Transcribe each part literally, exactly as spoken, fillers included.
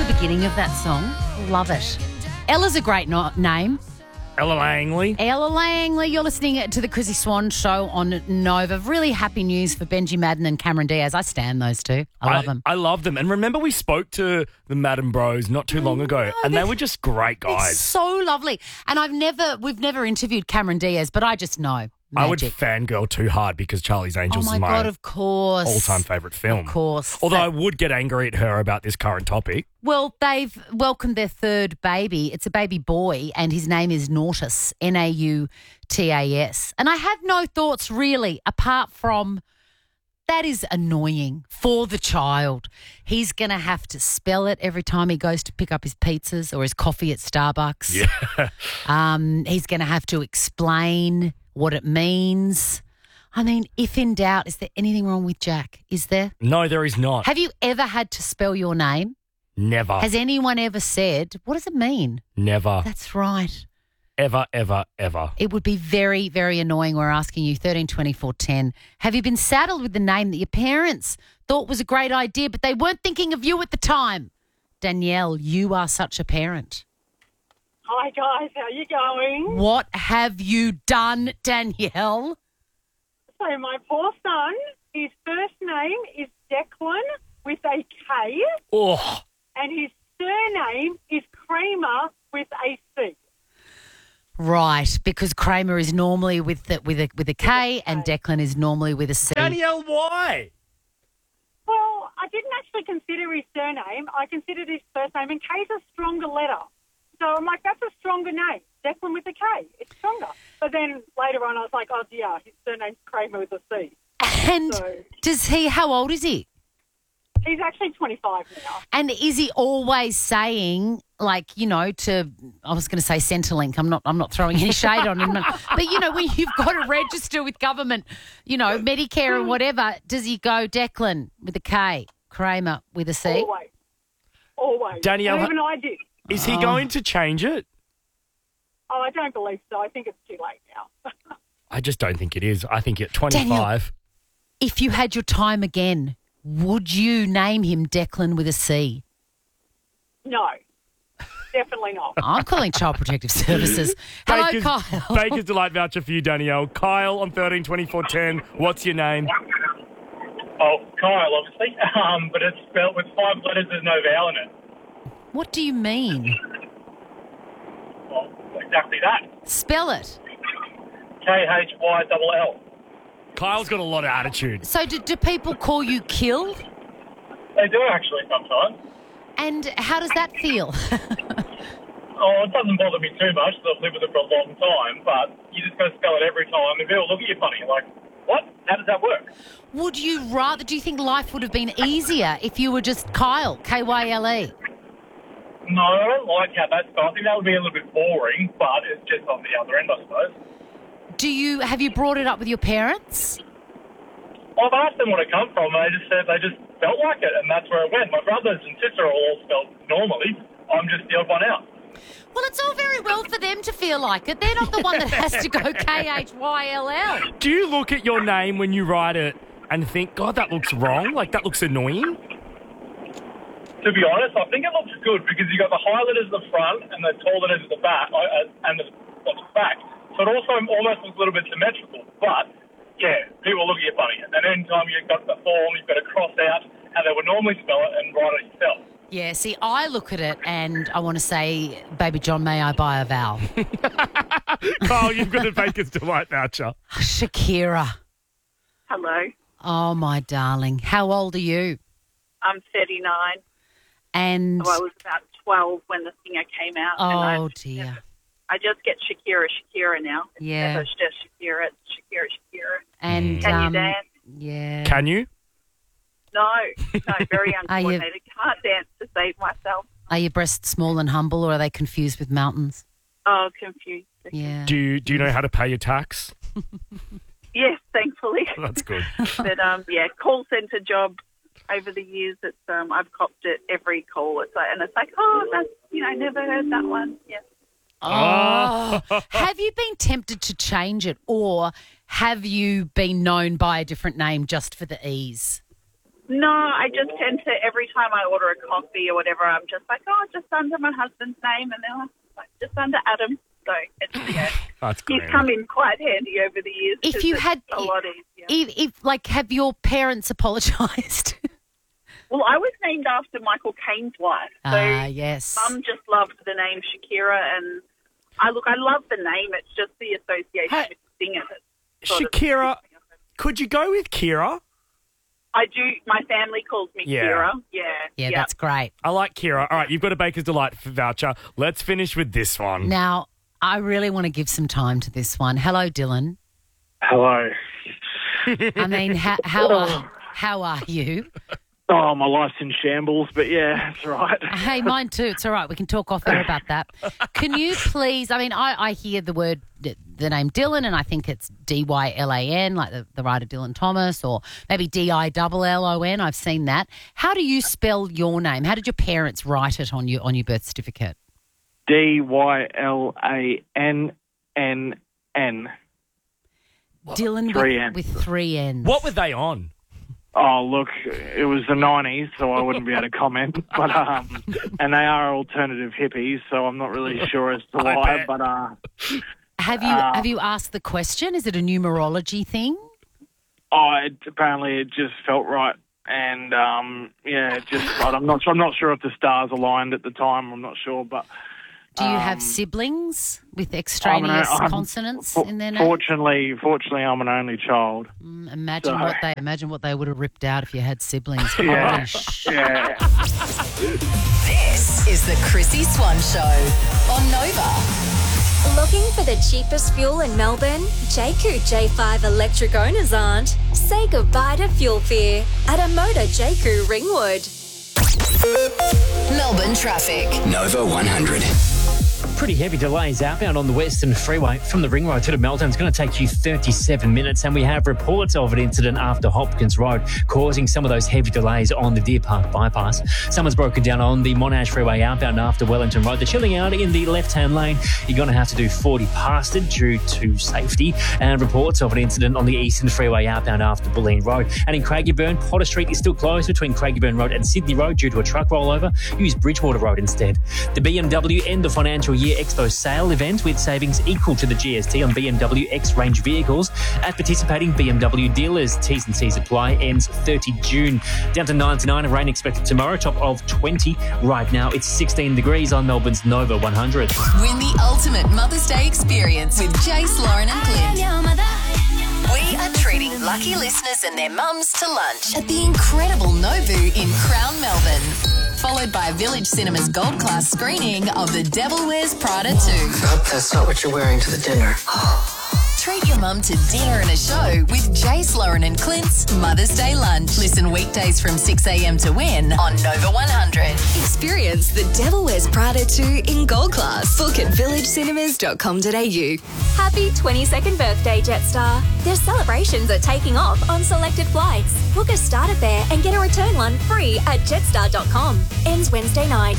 the beginning of that song. Love it. Ella's a great no- name. Ella Langley. Ella Langley. You're listening to the Chrissy Swan Show on Nova. Really happy news for Benji Madden and Cameron Diaz. I stand those two. I love them. I love them. And remember, we spoke to the Madden Bros not too long ago, know, and they were just great guys. So lovely. And I've never, we've never interviewed Cameron Diaz, but I just know. I would Magic. fangirl too hard because Charlie's Angels Oh my is my God, of course. all-time favourite film. Of course. Although That- I would get angry at her about this current topic. Well, they've welcomed their third baby. It's a baby boy, and his name is Nautas, N A U T A S. And I have no thoughts really, apart from that is annoying for the child. He's going to have to spell it every time he goes to pick up his pizzas or his coffee at Starbucks. Yeah. Um, he's going to have to explain what it means. I mean, if in doubt, is there anything wrong with Jack? Is there? No, there is not. Have you ever had to spell your name? Never. Has anyone ever said, what does it mean? Never. That's right. Ever, ever, ever. It would be very, very annoying. We're asking you, thirteen twenty-four ten. Have you been saddled with the name that your parents thought was a great idea, but they weren't thinking of you at the time? Danielle, you are such a parent. Hi, guys. How you going? What have you done, Danielle? So my poor son, his first name is Declan with a K, Oh, and his surname is Kramer with a C. Right, because Kramer is normally with the, with a with a K, and Declan is normally with a C. Danielle, why? Well, I didn't actually consider his surname. I considered his first name, and K's a stronger letter. So I'm like, that's a stronger name. Declan with a K. It's stronger. But then later on, I was like, oh, yeah, his surname's Kramer with a C. And So- does he? How old is he? He's actually twenty-five now. And is he always saying, like, you know, to, I was going to say Centrelink. I'm not I'm not throwing any shade on him. But, you know, when you've got to register with government, you know, Medicare and whatever, does he go Declan with a K, Kramer with a C? Always. Always. Danielle- And even I did. Is he Oh. going to change it? Oh, I don't believe so. I think it's too late now. I just don't think it is. I think at twenty-five. If you had your time again, would you name him Declan with a C? No, definitely not. I'm calling Child Protective Services. Hello, Baker's, Kyle. Baker's Delight voucher for you, Danielle. Kyle on thirteen twenty-four ten. What's your name? Oh, Kyle, obviously. Um, but it's spelled with five letters. There's no vowel in it. What do you mean? Well, exactly that. Spell it. K H Y L L. Kyle's got a lot of attitude. So do, do people call you Kill? They do actually sometimes. And how does that feel? Oh, it doesn't bother me too much because I've lived with it for a long time, but you just got to spell it every time and people look at you funny. Like, what? How does that work? Would you rather, do you think life would have been easier if you were just Kyle, K Y L E? No, I don't like how that's spelled. I think that would be a little bit boring, but it's just on the other end, I suppose. Do you, have you brought it up with your parents? I've asked them what it come from, and they just said they just felt like it, and that's where it went. My brothers and sister are all spelled normally. I'm just the odd one out. Well, it's all very well for them to feel like it. They're not the one that has to go K H Y L L. Do you look at your name when you write it and think, God, that looks wrong? Like, that looks annoying? To be honest, I think it looks good because you got the high letters at the front and the tall letters at the back, uh, and the, at the back. So it also almost looks a little bit symmetrical. But, yeah, people look at you funny. And then anytime you've got the form, you've got to cross out how they would normally spell it and write it yourself. Yeah, see, I look at it and I want to say, baby John, may I buy a vowel? Kyle, you've got a Baker's Delight voucher. Shakira. Hello, Oh, my darling. How old are you? I'm thirty-nine. And, So I was about twelve when the singer came out. and oh, I, dear. I just get Shakira, Shakira now. It's Yeah. never just Shakira, it's Shakira, Shakira. And, Can um, you dance? yeah. Can you? No, no, very Are you- uncoordinated. Can't dance to save myself. Are your breasts small and humble, or are they confused with mountains? Oh, confused. Yeah. Do you, do you know how to pay your tax? Yes, thankfully. That's good. But, um, yeah, call centre job over the years, it's um, I've copped it every call. It's like, and it's like, oh, that's, you know, never heard that one. Yeah. Oh. Have you been tempted to change it, or have you been known by a different name just for the ease? No, I just tend to, every time I order a coffee or whatever, I'm just like, oh, just under my husband's name. And they're like, just under Adam. So it's, yeah. That's He's great. come in quite handy over the years. If 'cause you it's had, a lot easier. if, if like, have your parents apologised? Well, I was named after Michael Caine's wife. So Ah, yes. Mum just loved the name Shakira, and I look, I love the name. It's just the association Hey, with the singer. that sort of- Shakira, could you go with Kira? I do. My family calls me Yeah. Kira. Yeah. Yeah, that's great. I like Kira. All right, you've got a Baker's Delight voucher. Let's finish with this one. Now, I really want to give some time to this one. Hello, Dylan. Hello. I mean, how, how are how are you? Oh, my life's in shambles, but yeah, it's all right. Hey, mine too. It's all right. We can talk off air about that. Can you please? I mean, I, I hear the word, the name Dylan, and I think it's D Y L A N, like the, the writer Dylan Thomas, or maybe D I L L O N. I've seen that. How do you spell your name? How did your parents write it on your on your birth certificate? D Y L A N N N. Dylan Three with, N's. with three N's. What were they on? Oh, look, it was the nineties, so I wouldn't be able to comment. But um, and they are alternative hippies, so I'm not really sure as to I why. bet. But uh, Have you Uh, have you asked the question? Is it a numerology thing? oh, it, apparently it just felt right, and um, yeah, it just I'm not I'm not sure if the stars aligned at the time. I'm not sure, but Do you have um, siblings with I'm an- extraneous I'm- consonants for- in their name? Fortunately, fortunately, I'm an only child. Mm, imagine so- what they imagine what they would have ripped out if you had siblings. Yeah. Holy sh- Yeah. This is the Chrissy Swan Show on Nova. Looking for the cheapest fuel in Melbourne? J Q J five electric owners aren't. Say goodbye to fuel fear at a Motor J Q Ringwood. Melbourne traffic. Nova one hundred. Pretty heavy delays outbound on the Western Freeway from the Ring Road to the Melton. It's going to take you thirty-seven minutes, and we have reports of an incident after Hopkins Road causing some of those heavy delays on the Deer Park bypass. Someone's broken down on the Monash Freeway outbound after Wellington Road. They're chilling out in the left-hand lane. You're going to have to do forty past it due to safety, and reports of an incident on the Eastern Freeway outbound after Bulleen Road. And in Craigieburn, Potter Street is still closed between Craigieburn Road and Sydney Road due to a truck rollover. Use Bridgewater Road instead. The B M W end of financial year Expo sale event with savings equal to the G S T on B M W X-Range vehicles at participating B M W dealers. T's and C's apply. Ends thirtieth of June. Down to ninety-nine. Rain expected tomorrow. Top of twenty. Right now it's sixteen degrees on Melbourne's Nova one hundred. Win the ultimate Mother's Day experience with Jace, Lauren and Clint. We are treating lucky listeners and their mums to lunch at the incredible Nobu in Crown, Melbourne. Followed by Village Cinema's gold class screening of The Devil Wears Prada two. Hope that's not what you're wearing to the dinner. Treat your mum to dinner and a show with Jace, Lauren and Clint's Mother's Day Lunch. Listen weekdays from six a.m. to win on Nova one hundred. Experience The Devil Wears Prada two in gold class. Book at village cinemas dot com dot a u. Happy twenty-second birthday, Jetstar. Their celebrations are taking off on selected flights. Book a starter fare and get a return one free at jetstar dot com. Ends Wednesday night.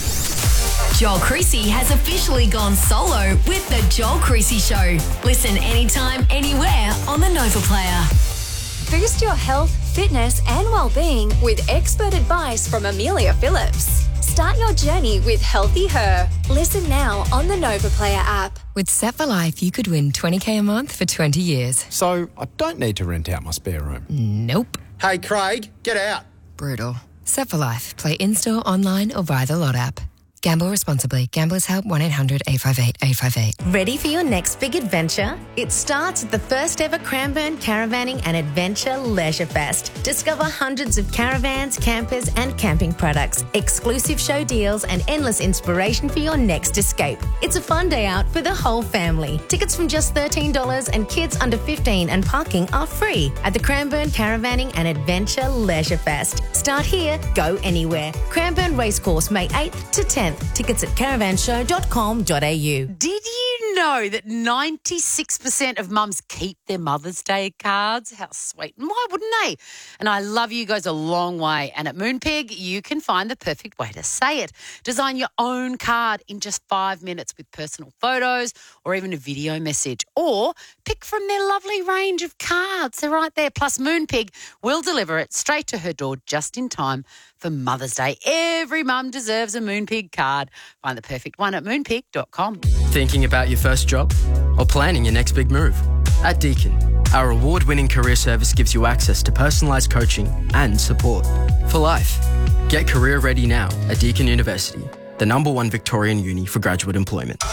Joel Creasy has officially gone solo with The Joel Creasy Show. Listen anytime, anywhere on the Nova Player. Boost your health, fitness, and well-being with expert advice from Amelia Phillips. Start your journey with Healthy Her. Listen now on the Nova Player app. With Set for Life, you could win twenty K a month for twenty years. So I don't need to rent out my spare room. Nope. Hey, Craig, get out. Brutal. Set for Life. Play in-store, online, or via the Lot app. Gamble responsibly. Gamblers Help one eight hundred eight five eight eight five eight. Ready for your next big adventure? It starts at the first ever Cranbourne Caravanning and Adventure Leisure Fest. Discover hundreds of caravans, campers and camping products, exclusive show deals and endless inspiration for your next escape. It's a fun day out for the whole family. Tickets from just thirteen dollars and kids under fifteen and parking are free at the Cranbourne Caravanning and Adventure Leisure Fest. Start here, go anywhere. Cranbourne Racecourse, May eighth to tenth. tenth. Tickets at caravan show dot com dot a u. Did you know that ninety-six percent of mums keep their Mother's Day cards? How sweet. And why wouldn't they? And I love you goes a long way. And at Moonpig, you can find the perfect way to say it. Design your own card in just five minutes with personal photos or even a video message. Or pick from their lovely range of cards. They're right there. Plus, Moonpig will deliver it straight to her door just in time for Mother's Day. Every mum deserves a Moonpig card. Find the perfect one at moonpig dot com. Thinking about your first job? Or planning your next big move? At Deakin, our award-winning career service gives you access to personalised coaching and support for life. Get career ready now at Deakin University, the number one Victorian uni for graduate employment.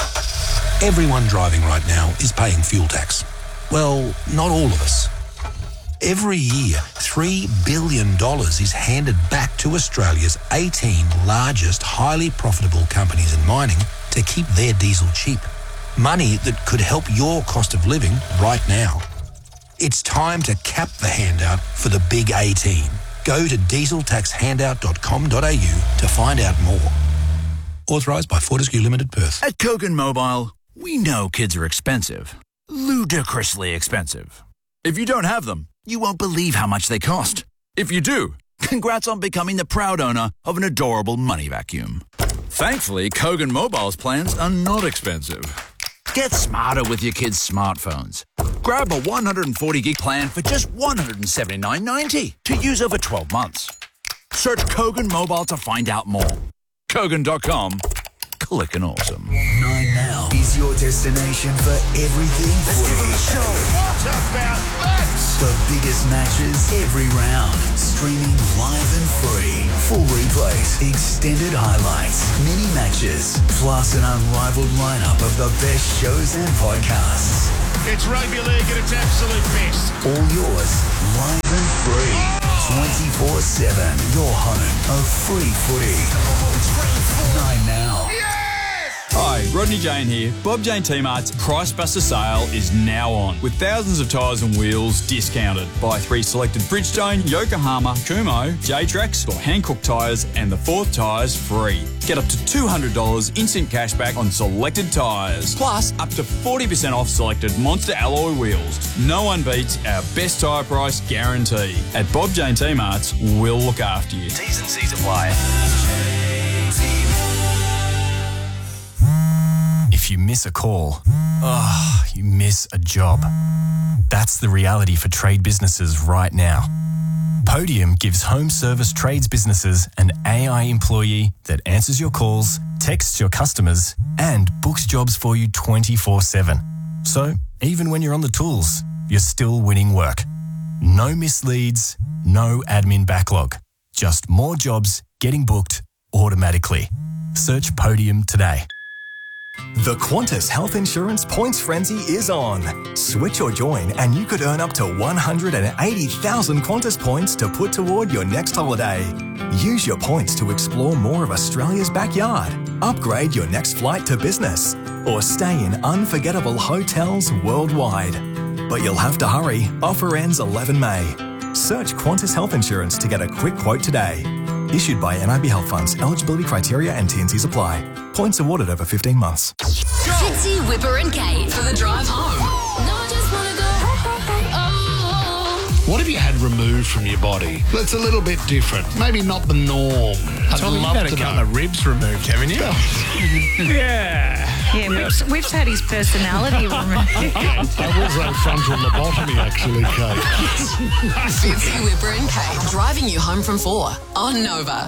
Everyone driving right now is paying fuel tax. Well, not all of us. Every year, three billion dollars is handed back to Australia's eighteen largest highly profitable companies in mining to keep their diesel cheap. Money that could help your cost of living right now. It's time to cap the handout for the big eighteen. Go to diesel tax handout dot com dot a u to find out more. Authorised by Fortescue Limited, Perth. At Kogan Mobile, we know kids are expensive. Ludicrously expensive. If you don't have them, you won't believe how much they cost. If you do, congrats on becoming the proud owner of an adorable money vacuum. Thankfully, Kogan Mobile's plans are not expensive. Get smarter with your kids' smartphones. Grab a one hundred forty gig plan for just one hundred seventy-nine ninety to use over twelve months. Search Kogan Mobile to find out more. Kogan dot com. Click and awesome. Nine Now is your destination for everything footy. What about that? The biggest matches every round. Streaming live and free. Full replays, extended highlights, mini matches, plus an unrivaled lineup of the best shows and podcasts. It's rugby league at its absolute best. All yours, live and free. twenty-four seven. Your home of free footy. Nine Now. Hi, Rodney Jane here. Bob Jane T-Mart's Price Buster sale is now on, with thousands of tyres and wheels discounted. Buy three selected Bridgestone, Yokohama, Kumho, J-Trax or Hankook tyres and the fourth tyre's free. Get up to two hundred dollars instant cashback on selected tyres, plus up to forty percent off selected Monster alloy wheels. No one beats our best tyre price guarantee. At Bob Jane T-Mart's, we'll look after you. T's and C's apply. If you miss a call, oh, you miss a job. That's the reality for trade businesses right now. Podium gives home service trades businesses an A I employee that answers your calls, texts your customers, and books jobs for you twenty-four seven. So, even when you're on the tools, you're still winning work. No misleads, no admin backlog. Just more jobs getting booked automatically. Search Podium today. The Qantas Health Insurance Points Frenzy is on. Switch or join and you could earn up to one hundred eighty thousand Qantas points to put toward your next holiday. Use your points to explore more of Australia's backyard, upgrade your next flight to business, or stay in unforgettable hotels worldwide. But you'll have to hurry. Offer ends eleven May. Search Qantas Health Insurance to get a quick quote today. Issued by N I B Health Funds. Eligibility criteria and T and Cs apply. Points awarded over fifteen months. Fitzy, Whipper and Kate for the drive home. No, I just want to go home. What have you had removed from your body that's a little bit different? Maybe not the norm. I'd Tommy, love you've had to a know. couple of ribs removed, haven't you? yeah. Yeah, we've, we've had his personality removed. That was a frontal lobotomy, actually, Kate. Fitzy, Whipper and Kate driving you home from four on Nova.